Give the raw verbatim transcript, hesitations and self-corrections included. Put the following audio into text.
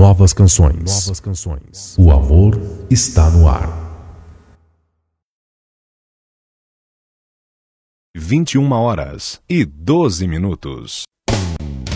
novas canções. Novas canções. O amor está no ar. vinte e uma horas e doze minutos.